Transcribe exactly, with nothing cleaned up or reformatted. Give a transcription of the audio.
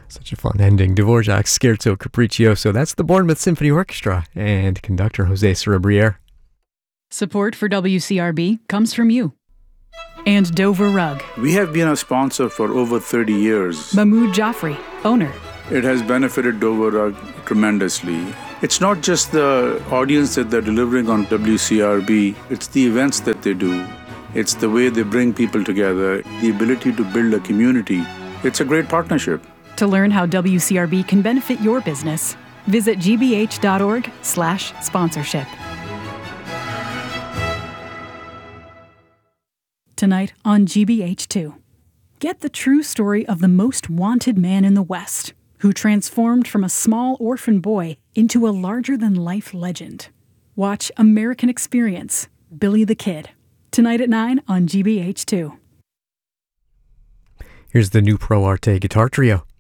Such a fun ending. Dvorak's Scherzo Capriccioso. That's the Bournemouth Symphony Orchestra and conductor Jose Cerebriere. Support for W C R B comes from you. And Dover Rug. We have been a sponsor for over thirty years. Mahmoud Jaffrey, owner. It has benefited Dover Rug tremendously. It's not just the audience that they're delivering on W C R B, it's the events that they do. It's the way they bring people together, the ability to build a community. It's a great partnership. To learn how W C R B can benefit your business, visit gbh.org slash sponsorship. Tonight on G B H two, get the true story of the most wanted man in the West, who transformed from a small orphan boy into a larger-than-life legend. Watch American Experience, Billy the Kid, tonight at nine on G B H two. Here's the new Pro Arte Guitar Trio.